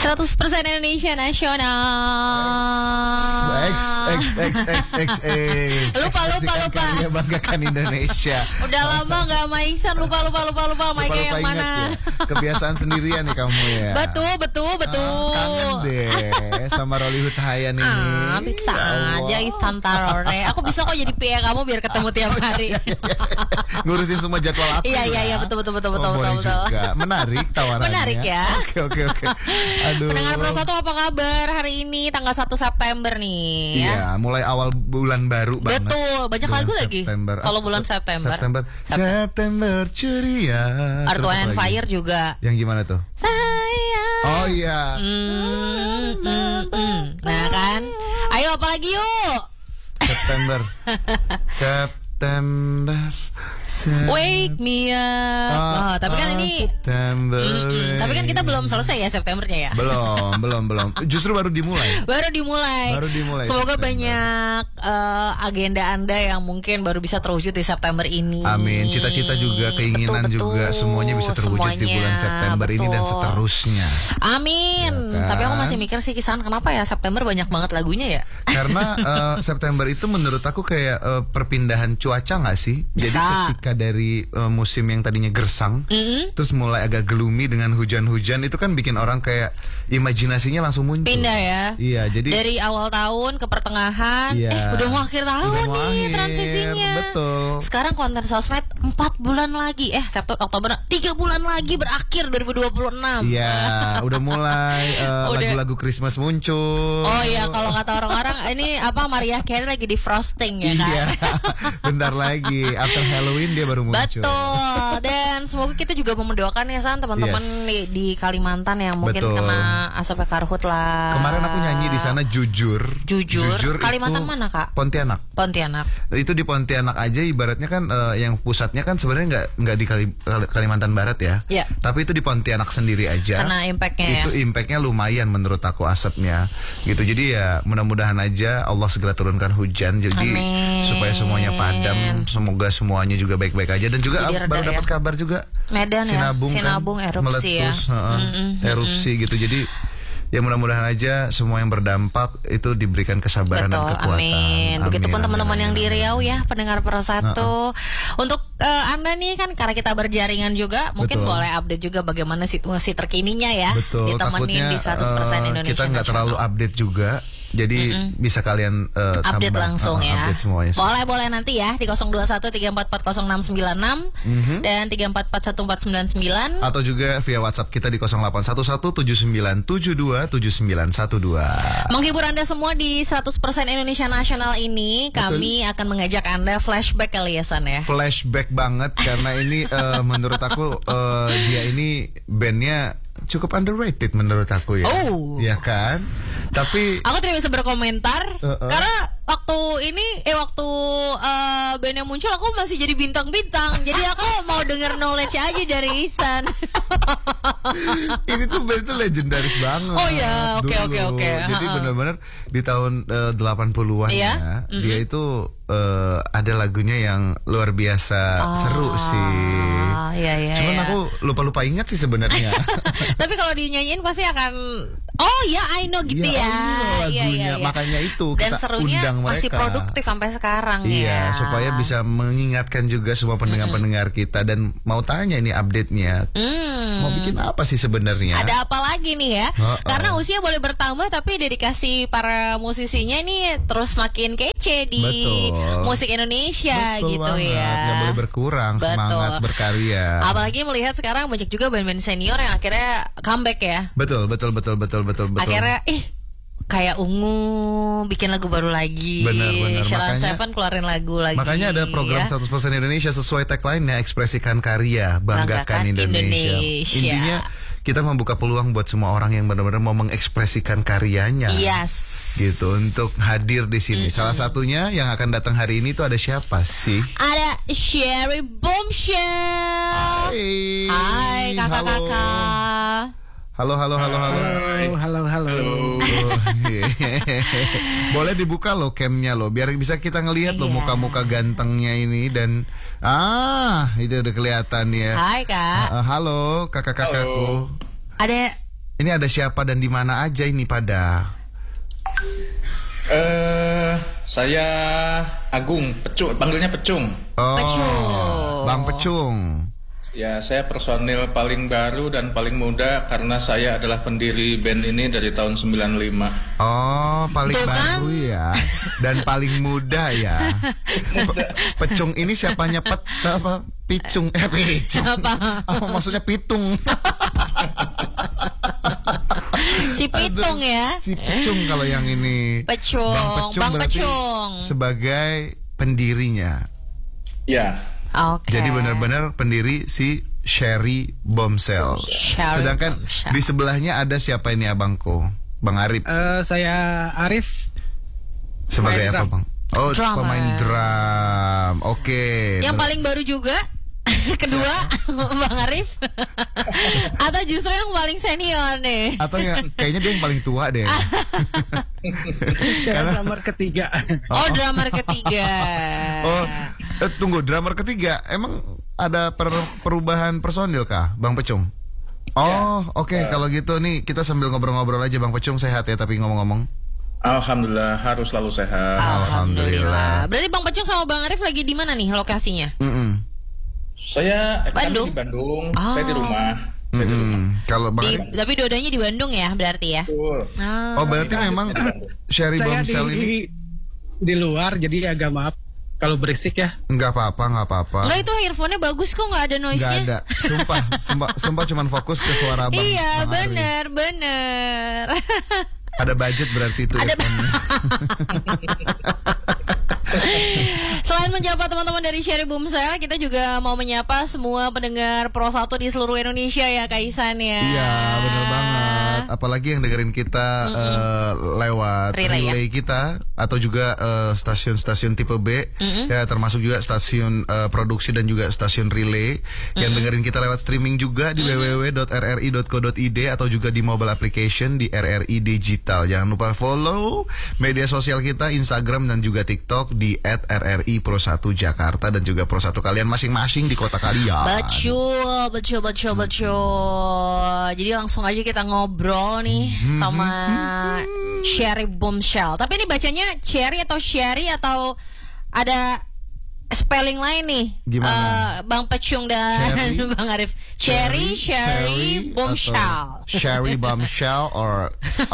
100% Indonesia Nasional. Lupa. Karya banggakan Indonesia. Udah lama gak Maisan, lupa Maika yang mana? Ya. Kebiasaan sendirian nih kamu ya. Betul. Kangen deh sama Rolly Hutahayan ini. Bisa aja Isantarore. Aku bisa kok jadi PA kamu biar ketemu tiap hari. Ngurusin semua jadwal aku. Iya, betul. Juga. Menarik tawarannya. Menarik ya. Oke. Aduh. Pendengar Pro 1 apa kabar hari ini tanggal 1 September nih ya? Iya, mulai awal bulan baru banget. Betul, banyak bulan lagu lagi. Kalau bulan September ceria. Earth, Wind and Fire juga. Yang gimana tuh? Fire. Oh iya. Nah kan, ayo apa lagi yuk? September. Wake me up. Tapi kan ini September. Tapi kan kita belum selesai ya Septembernya ya. Belum. Justru baru dimulai. Semoga banyak agenda Anda yang mungkin baru bisa terwujud di September ini. Amin. Cita-cita juga, keinginan juga semuanya bisa terwujud di bulan September ini dan seterusnya. Amin. Ya kan? Tapi aku masih mikir sih Kisan, kenapa ya September banyak banget lagunya ya? Karena September itu menurut aku kayak perpindahan cuaca nggak sih? Jadi ketika dari musim yang tadinya gersang, terus mulai agak gloomy dengan hujan-hujan, itu kan bikin orang kayak imajinasinya langsung muncul. Pindah ya. Iya, jadi dari awal tahun ke pertengahan, udah mau akhir tahun nih transisinya. Betul. Sekarang konten sosmed 4 bulan lagi, September, Oktober, 3 bulan lagi berakhir 2026. Iya, udah mulai lagu-lagu Christmas muncul. Oh iya, kalau kata orang-orang ini apa, Mariah Carey lagi di frosting ya kan? Iya, bentar lagi after Halloween dia baru muncul. Betul. Dan semoga kita juga mendoakan ya San, teman-teman di Kalimantan yang mungkin kena asap karhut lah. Kemarin aku nyanyi di sana jujur. Kalimantan mana Kak? Pontianak. Itu di Pontianak aja ibaratnya kan yang pusatnya kan sebenarnya nggak di Kalimantan Barat ya. Yeah. Tapi itu di Pontianak sendiri aja. Karena impactnya itu impactnya lumayan menurut aku asapnya. Gitu. Jadi ya mudah-mudahan aja Allah segera turunkan hujan. Jadi supaya semuanya padam. Semoga semuanya juga baik-baik aja. Dan juga baru dapat kabar juga Medan Sinabung kan erupsi meletus, erupsi gitu. Jadi ya mudah-mudahan aja semua yang berdampak itu diberikan kesabaran dan kekuatan. Amin. Begitupun teman-teman yang di Riau ya, pendengar Pro 1. Untuk Anda nih kan karena kita berjaringan juga, mungkin boleh update juga bagaimana situasi terkininya ya. Betul. Ditemenin di 100% Indonesia. Kita nggak terlalu update juga. Jadi bisa kalian update langsung ya. Update semuanya. Boleh nanti ya di 021-344-0696 dan 344-11499 atau juga via WhatsApp kita di 0811-7972-7912. Menghibur Anda semua di 100% Indonesia Nasional ini. Kami akan mengajak Anda flashback kali ya San ya. Flashback banget karena ini menurut aku dia ini bandnya cukup underrated menurut aku ya. Ya kan? Tapi aku tidak bisa berkomentar karena waktu bandnya muncul aku masih jadi bintang-bintang. Jadi aku mau denger knowledge aja dari Isan. Ini tuh band itu legendaris banget. Oh ya, oke. Jadi benar-benar di tahun 80-an ya, dia itu ada lagunya yang luar biasa seru sih. Iya. Cuman aku lupa ingat sih sebenarnya. Tapi kalau dinyanyiin pasti akan I know gitu ya. Iya. Makanya itu dan kita serunya undang mereka. Masih produktif sampai sekarang ya. Iya, supaya bisa mengingatkan juga semua pendengar-pendengar kita. Dan mau tanya ini update-nya, mau bikin apa sih sebenarnya? Ada apa lagi nih ya? Karena usia boleh bertambah tapi dedikasi para musisinya ini terus makin kece di musik Indonesia. Betul gitu banget. Ya. Nggak boleh berkurang semangat berkarya. Apalagi melihat sekarang banyak juga band-band senior yang akhirnya comeback ya. Betul. Akhirnya kayak Ungu bikin lagu baru lagi. Benar. Sheila Seven keluarin lagu lagi. Makanya ada program 100% Indonesia sesuai tagline-nya, ekspresikan karya, banggakan Indonesia. Intinya kita membuka peluang buat semua orang yang benar-benar mau mengekspresikan karyanya. Yes. Gitu untuk hadir di sini. Salah satunya yang akan datang hari ini tuh ada siapa sih? Ada Sherry Boomshell. Hai kakak-kakak. Halo. Halo. Boleh dibuka loh camnya loh, biar bisa kita ngelihat loh muka-muka gantengnya ini. Dan itu udah kelihatan ya. Hai Kak. Halo kakak-kakakku. Ada Ini ada siapa dan di mana aja ini pada? Saya Agung, panggilnya Pecung. Oh, Pecung. Bang Pecung. Ya, saya personil paling baru dan paling muda karena saya adalah pendiri band ini dari tahun 95. Oh, paling Tuh kan? baru ya. Dan paling muda ya. Pecung ini siapanya apa? Picung. Picung. Apa? Oh, maksudnya pitung. Si Pitung ya. Si Pecung kalau yang ini. Pecung. Bang berarti Pecung. sebagai pendirinya. Ya. Oke. Jadi benar-benar pendiri si Sherry Bombshell. Sherry Sedangkan Bombshell. di sebelahnya ada siapa ini abangku? Bang Arif. Saya Arif. Sebagai pemain apa, drum. Bang? Oh, Drummer. pemain drum. Oke. Yang paling baru juga kedua Bang Arif. Atau justru yang paling senior nih? Atau ya kayaknya dia yang paling tua deh. Saya Karena- drummer ketiga. Oh, drummer ketiga. Oh, tunggu, drummer ketiga. Emang ada perubahan personil kah, Bang Pecung? Oh, oke. Kalau gitu nih kita sambil ngobrol-ngobrol aja, Bang Pecung. Sehat ya tapi ngomong-ngomong. Alhamdulillah, harus selalu sehat. Alhamdulillah. Berarti Bang Pecung sama Bang Arif lagi di mana nih lokasinya? Saya Bandung? kami di Bandung, Oh. saya di rumah. Saya di rumah. Kalau Bang Di, Arif, tapi dua-duanya di Bandung ya berarti ya? Betul. oh berarti memang Sherry Saya Bombshell ini di luar, jadi agak maaf kalau berisik ya. nggak apa-apa. Enggak, itu earphone-nya bagus kok, nggak ada Nggak noise-nya. ada. Sumpah cuman fokus ke suara Bang. Iya, Bang Arif. bener. Ada budget berarti itu. Ada earphone-nya. Selain menyapa teman-teman dari Sherry Bombshell, kita juga mau menyapa semua pendengar Pro 1 di seluruh Indonesia ya, Kaisan ya. Iya, bener banget. Apalagi yang dengerin kita lewat Relay relay kita atau juga stasiun-stasiun tipe B, ya termasuk juga stasiun produksi dan juga stasiun relay yang dengerin kita lewat streaming juga di www.rri.co.id atau juga di mobile application di RRI Digital. Jangan lupa follow media sosial kita, Instagram dan juga TikTok di @RRI Pro 1 Jakarta dan juga Pro 1 kalian masing-masing di kota kalian. Betul. Jadi langsung aja kita ngobrol nih sama Sherry Bombshell. Tapi ini bacanya Cherry atau Sherry atau ada spelling lain nih? Gimana? Bang Pecung dan Cherry? Bang Arif. Sherry Bombshell. atau Sherry Bombshell or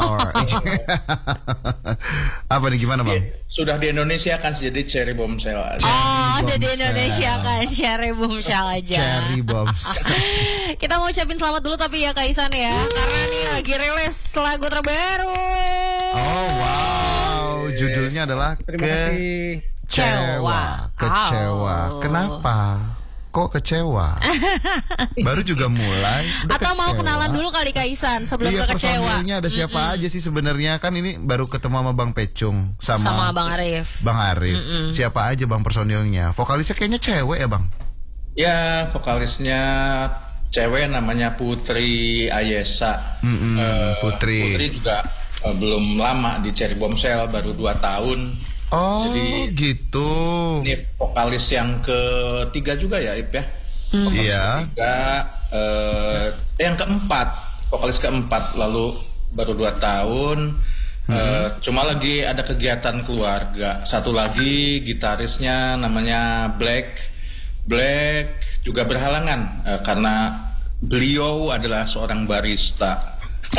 apa nih, gimana Bang? Sudah di Indonesia kan jadi Cherry Bombshell aja. Oh, ada di Bombshell. Indonesia kan Sherry Bombshell aja. Cherry Bombs. Kita mau ucapin selamat dulu tapi ya Kaisan ya, karena nih lagi rilis lagu terbaru. Oh wow, judulnya adalah Terima kasih. Kecewa. Kecewa. Oh. Kenapa? Kok kecewa? Baru juga mulai. udah Atau mau kecewa. kenalan dulu kali Kaisan sebelum Iya, ke kecewa. personilnya ada siapa aja sih sebenarnya? Kan ini baru ketemu sama Bang Pecung Sama Bang Arif. Bang Arif. Siapa aja Bang personilnya? Vokalisnya kayaknya cewek ya Bang? Ya, vokalisnya cewek namanya Putri Ayesa. Putri. Putri juga belum lama di Cherry Bombshell, baru 2 tahun. Oh Jadi- gitu. Ini vokalis yang ketiga juga ya, Ip ya? Iya. Ketiga, yang keempat, vokalis keempat, lalu baru 2 tahun. Cuma lagi ada kegiatan keluarga. Satu lagi gitarisnya namanya Black juga berhalangan karena beliau adalah seorang barista.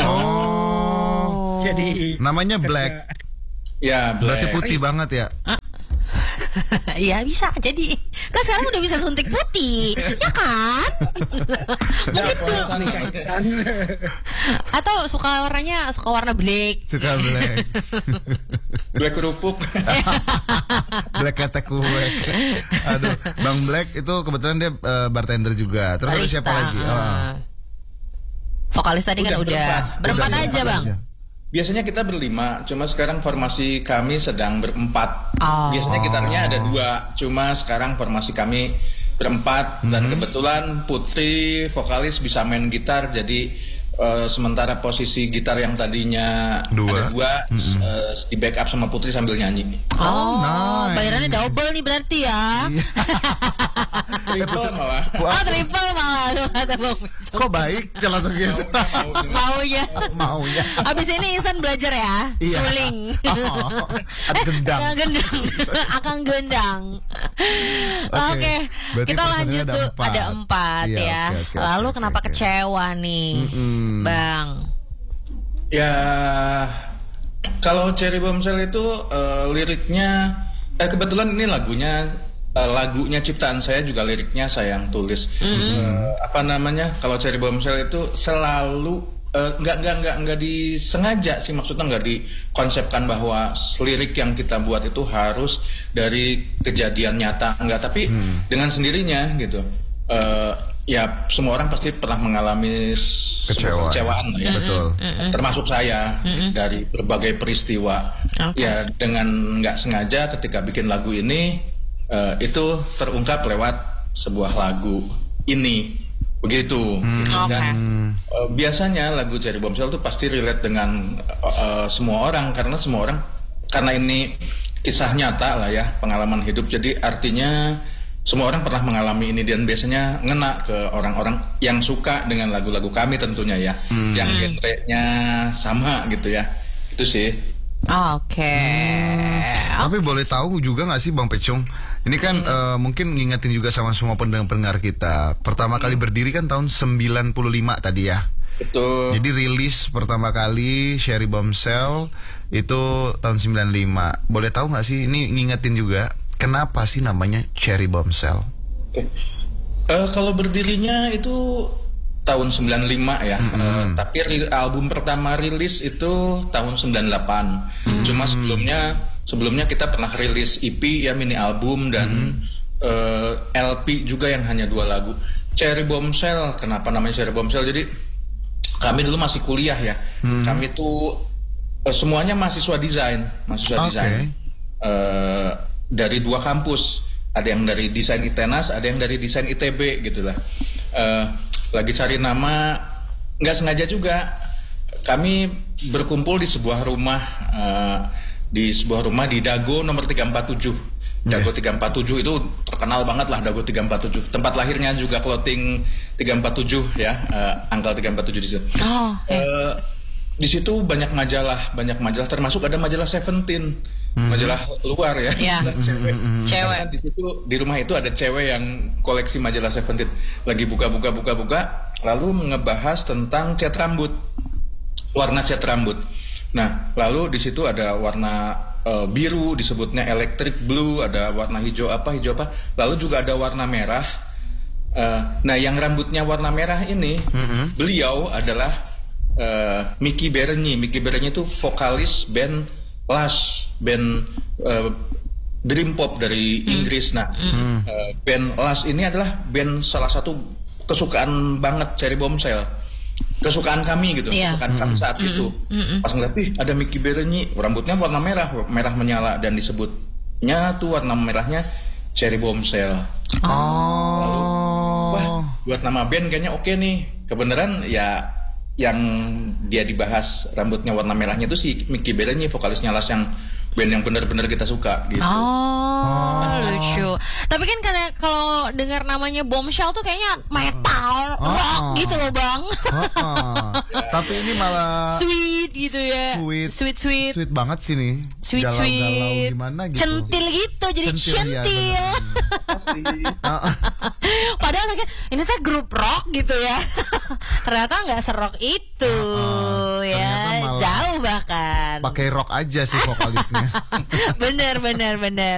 Oh. Jadi Namanya Black. Ya, Berarti Black. putih banget ya? Iya bisa jadi. Kan sekarang udah bisa suntik putih, ya kan? Atau suka warna black. Suka Black. Black kerupuk. Black ketek kue. Aduh, Bang Black itu kebetulan dia bartender juga. Terus ada Barista. siapa lagi? Oh. Vokalis tadi kan Udah berempat Udah, aja Bang. Biasanya kita berlima, cuma sekarang formasi kami sedang berempat. Oh. Biasanya gitarnya ada 2, cuma sekarang formasi kami berempat. Dan kebetulan Putri vokalis bisa main gitar, jadi sementara posisi gitar yang tadinya Dua. ada 2 di backup sama Putri sambil nyanyi. Oh, nice. bayarannya double nih berarti ya. Triple malah. Oh, triple malah lu kata Bang Bejo. Kok baik langsung gitu. Maunya. Maunya. Abis ini Ihsan belajar ya, Iya. suling. Ada gendang. Gendang. Akang gendang. Oke, Berarti kita personilnya lanjut tuh. Ada 4 Iya, ya. oke, Lalu oke, kenapa oke. kecewa nih, Bang? Ya, kalau Cherry Bombshell itu liriknya, kebetulan ini lagunya ciptaan saya juga, liriknya saya yang tulis. Apa namanya? Kalau Cherry Bombshell itu selalu nggak disengaja sih, maksudnya nggak dikonsepkan bahwa lirik yang kita buat itu harus dari kejadian nyata, nggak, tapi dengan sendirinya gitu. Ya semua orang pasti pernah mengalami kekecewaan lah ya. Betul. Termasuk saya dari berbagai peristiwa. Oke. Ya dengan nggak sengaja ketika bikin lagu ini itu terungkap lewat sebuah lagu ini, begitu. Dan biasanya lagu Cherry Bombshell itu pasti relate dengan semua orang, karena ini kisah nyata lah ya, pengalaman hidup. Jadi artinya semua orang pernah mengalami ini, dan biasanya ngena ke orang-orang yang suka dengan lagu-lagu kami tentunya ya, yang genrenya sama gitu ya. Itu sih. Oke. Tapi boleh tahu juga nggak sih Bang Pecung? Ini kan mungkin ngingetin juga sama semua pendengar kita. Pertama kali berdiri kan tahun 95 tadi ya. Betul. Jadi rilis pertama kali Cherry Bombshell itu tahun 95. Boleh tahu nggak sih, ini ngingetin juga, kenapa sih namanya Cherry Bombshell? Oke. Kalau berdirinya itu tahun 95 ya. Tapi album pertama rilis itu tahun 98. Cuma sebelumnya kita pernah rilis EP ya, mini album, dan LP juga yang hanya 2 lagu. Cherry Bombshell, kenapa namanya Cherry Bombshell? Jadi kami dulu masih kuliah ya. Kami tuh semuanya mahasiswa desain. Dari 2 kampus, ada yang dari desain ITENAS, ada yang dari desain ITB gitulah. Lagi cari nama, nggak sengaja juga kami berkumpul di sebuah rumah di Dago nomor 347. Dago 347 itu terkenal banget lah, Dago 347. Tempat lahirnya juga clothing 347 ya, angka 347 di situ. Di situ banyak majalah, termasuk ada majalah Seventeen, majalah luar ya, cewek. Karena di situ, di rumah itu ada cewek yang koleksi majalah Seventeen, lagi buka, lalu ngebahas tentang cat rambut, warna cat rambut. Nah, lalu di situ ada warna biru, disebutnya electric blue, ada warna hijau apa, lalu juga ada warna merah. Nah, yang rambutnya warna merah ini, beliau adalah Mickey Bernie. Mickey Bernie itu vokalis band Lush, band Dream Pop dari Inggris. Nah, band Lush ini adalah band salah satu kesukaan banget Cherry Bombshell. Kesukaan kami gitu, kesukaan kami saat itu. Pas ngeliat, ada Mickey Bernie, rambutnya warna merah menyala, dan disebutnya tuh warna merahnya Cherry Bombshell. Lalu, wah, buat nama band kayaknya oke nih. Kebenaran ya, yang dia dibahas rambutnya warna merahnya itu si Mickey Bernie, vokalisnya Lush, yang band yang benar-benar kita suka gitu. Lucu. Tapi kan karena kalau dengar namanya Bombshell tuh kayaknya metal, rock gitu loh Bang. Tapi ini malah sweet gitu ya. Sweet banget sih nih. Sweet. Galau-galau gimana gitu. Centil gitu, jadi centil. Padahal kayak ini tuh grup rock gitu ya. Ternyata nggak serok itu ya, jauh bahkan. Pakai rock aja sih vokalisnya. Bener.